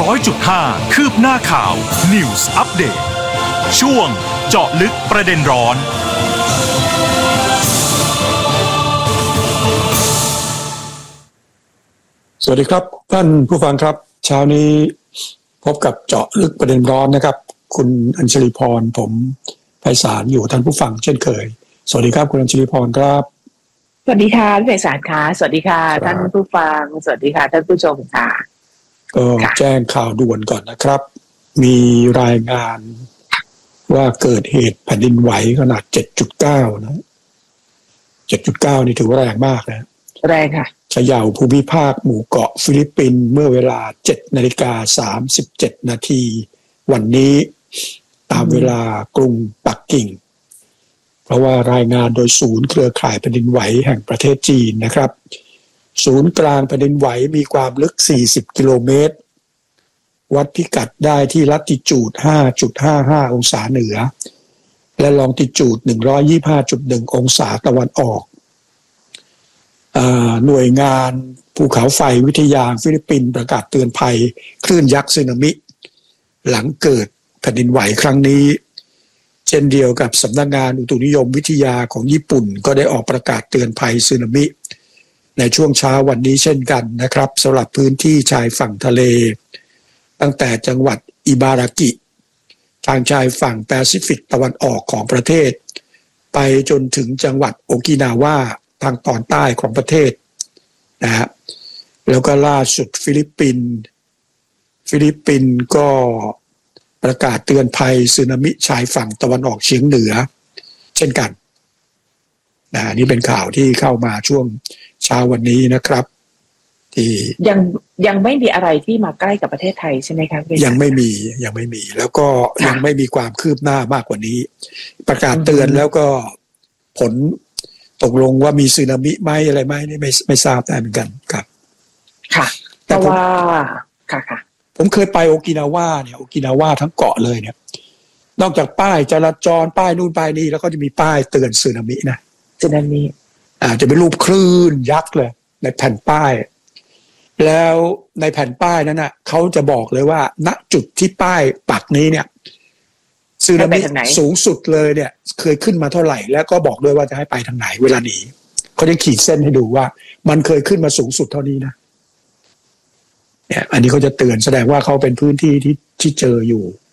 100.5 คืบหน้าข่าว News Update ช่วงเจาะลึกประเด็นร้อนสวัสดีครับท่านผู้ฟังครับเช้านี้พบกับเจาะลึกประเด็นร้อนนะครับคุณอัญชลีพรผมไพศาลอยู่ท่านผู้ฟังเช่นเคยสวัสดีครับคุณอัญชลีพรครับสวัสดีค่ะพี่ไพศาลค่ะสวัสดีค่ะท่านผู้ฟังสวัสดีค่ะท่านผู้ชมค่ะก็แจ้งข่าวด่วนก่อนนะครับมีรายงานว่าเกิดเหตุแผ่นดินไหวขนาด 7.9 นะ 7.9 นี่ถือว่าแรงมากนะแรงค่ะเขย่าภูมิภาคหมู่เกาะฟิลิปปินส์เมื่อเวลา 7:37 นาทีวันนี้ตามเวลากรุงปักกิ่งเพราะว่ารายงานโดยศูนย์เครือข่ายแผ่นดินไหวแห่งประเทศจีนนะครับศูนย์กลางแผ่นดินไหวมีความลึก40กิโลเมตรวัดพิกัดได้ที่ลัติจูด 5.55 องศาเหนือและลองติจูด 125.1 องศาตะวันออกหน่วยงานภูเขาไฟวิทยาฟิลิปปินส์ประกาศเตือนภัยคลื่นยักษ์สึนามิหลังเกิดแผ่นดินไหวครั้งนี้เช่นเดียวกับสำนักงานอุตุนิยมวิทยาของญี่ปุ่นก็ได้ออกประกาศเตือนภัยสึนามิในช่วงเช้าวันนี้เช่นกันนะครับสำหรับพื้นที่ชายฝั่งทะเลตั้งแต่จังหวัดอิบารากิทางชายฝั่งแปซิฟิกตะวันออกของประเทศไปจนถึงจังหวัดโอกินาวาทางตอนใต้ของประเทศนะฮะแล้วก็ล่าสุดฟิลิปปินส์ก็ประกาศเตือนภัยสึนามิชายฝั่งตะวันออกเฉียงเหนือเช่นกันนี่เป็นข่าวที่เข้ามาช่วงเช้าวันนี้นะครับที่ยังไม่มีอะไรที่มาใกล้กับประเทศไทยใช่ไหมครับยังไม่มีแล้วก็ยังไม่มีความคืบหน้ามากกว่านี้ประกาศเตือนแล้วก็ผลตกลงว่ามีสึนามิไหมอะไรไหมนี่ไม่ทราบได้เหมือนกันครับค่ะแต่ว่าค่ะผมเคยไปโอกินาวาเนี่ยโอกินาวาทั้งเกาะเลยเนี่ยนอกจากป้ายจราจรป้ายนู่นป้ายนี่แล้วก็จะมีป้ายเตือนสึนามินะสึนามิจะเป็นรูปคลื่นยักษ์เลยในแผ่นป้ายแล้วในแผ่นป้ายนั้นน่ะเขาจะบอกเลยว่าณจุดที่ป้ายปักนี้เนี่ยสึนามิสูงสุดเลยเนี่ยเคยขึ้นมาเท่าไหร่แล้วก็บอกด้วยว่าจะให้ไปทางไหนเวลาหนีเขาจะขีดเส้นให้ดูว่ามันเคยขึ้นมาสูงสุดเท่านี้นะเนี่ยอันนี้เขาจะเตือนแสดงว่าเขาเป็นพื้นที่ที่เจออยู่